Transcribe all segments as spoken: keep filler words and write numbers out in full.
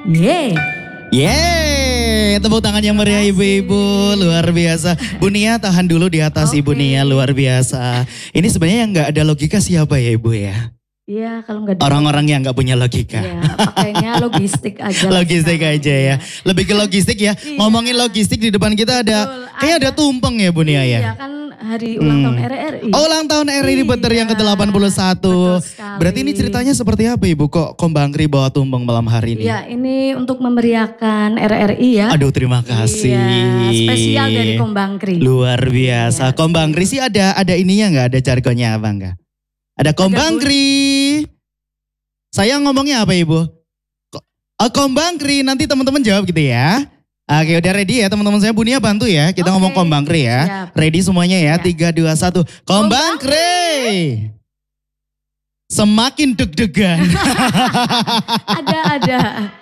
Yeay. Yeay, tepuk tangan yang meriah ibu-ibu, luar biasa. Bu Nia tahan dulu di atas Oke. Ibu Nia, luar biasa. Ini sebenarnya yang gak ada logika siapa ya ibu ya? Iya kalau nggak Orang-orang yang gak punya logika. Iya pakainya logistik aja. Logistik aja ya. Lebih ke logistik ya. Iya. Ngomongin logistik di depan kita ada, Betul, kayak ada ada. tumpeng ya Bu Nia ya? Iya kan hari ulang tahun R R I. Oh ulang tahun R R I Beter yang ke delapan puluh satu. Betul sekali. Berarti ini ceritanya seperti apa Ibu? Kok Kombangkri bawa tumpeng malam hari ini? Iya ini untuk memeriahkan R R I ya. Aduh terima kasih. Iya, spesial dari Kombangkri. Luar biasa. Iya, Kombangkri sih ada ada ininya nggak? Ada jargonnya apa enggak? Ada Kombangkri. Saya ngomongnya apa Ibu? Ko- oh, Kombangkri, nanti teman-teman jawab gitu ya. Oke udah ready ya teman-teman, saya Bu Nia bantu ya. Kita Oke. ngomong Kombangkri ya. Siap. Ready semuanya ya. Ya. Tiga, dua, satu. Kombangkri. Semakin deg-degan. Ada ada.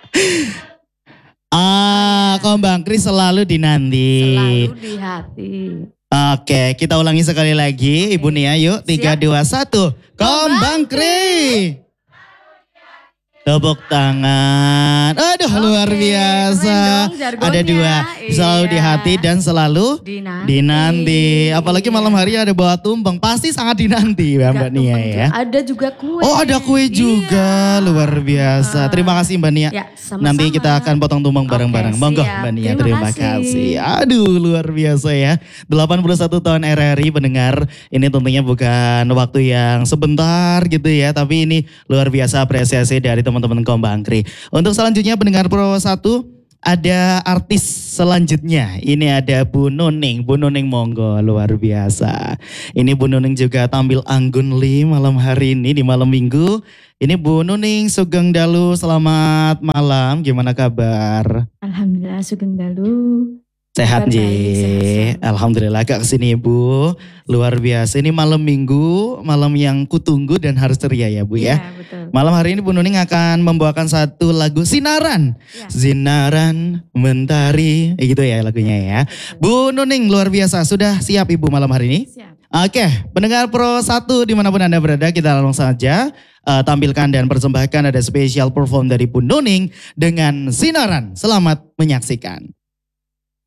Ah, Kombangkri selalu dinanti. Selalu di hati. Oke, kita ulangi sekali lagi. Ibu Nia yuk. Tiga, Siap. dua, satu. Kombangkri. Tepuk tangan. Aduh Oke, luar biasa. keren dong jargonnya. Ada dua. Selalu di Iya. hati dan selalu Dinanti. dinanti. Apalagi Iya. malam hari ada bawa tumpeng. Pasti sangat dinanti ya Mbak Nggak Nia tumpeng ya. juga, ada juga kue. Oh ada kue juga. Iya. Luar biasa. Ah. Terima kasih Mbak Nia. Ya, sama-sama. Nanti kita akan potong tumpeng bareng-bareng. Oke, Monggo siap. Mbak Nia, Terima terima kasih. kasih. Aduh luar biasa ya. delapan puluh satu tahun R R I pendengar. Ini tentunya bukan waktu yang sebentar gitu ya. Tapi ini luar biasa apresiasi dari teman-teman Kombangkri. Untuk selanjutnya pendengar Pro satu. Ada artis selanjutnya. Ini ada Bu Nuning. Bu Nuning monggo, luar biasa. Ini Bu Nuning juga tampil anggun li malam hari ini di malam minggu. Ini Bu Nuning Sugeng Dalu, selamat malam. Gimana kabar? Alhamdulillah Sugeng Dalu. Sehat Kabar Ji. baik, sehat-sehat. Alhamdulillah Kak kesini Ibu. Luar biasa. Ini malam minggu, malam yang kutunggu dan harus ceria ya Bu ya. Iya betul. Malam hari ini Bu Nuning akan membawakan satu lagu Sinaran. Ya. Sinaran mentari, eh, gitu ya lagunya ya. Bu Nuning luar biasa, sudah siap Ibu malam hari ini? Siap. Oke, pendengar Pro satu dimanapun Anda berada, kita langsung saja uh, tampilkan dan persembahkan ada special perform dari Bu Nuning dengan Sinaran. Selamat menyaksikan.